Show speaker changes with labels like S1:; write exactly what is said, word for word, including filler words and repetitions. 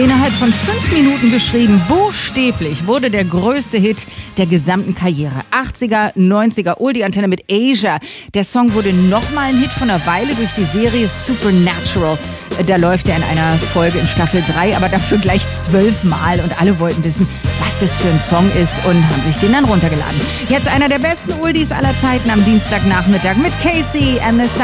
S1: Innerhalb von fünf Minuten geschrieben, buchstäblich, wurde der größte Hit der gesamten Karriere. achtziger, neunziger, Oldie-Antenne mit Asia. Der Song wurde nochmal ein Hit von einer Weile durch die Serie Supernatural. Da läuft er in einer Folge in Staffel drei, aber dafür gleich zwölfmal. Und alle wollten wissen, was das für ein Song ist und haben sich den dann runtergeladen. Jetzt einer der besten Oldies aller Zeiten am Dienstagnachmittag mit Casey and the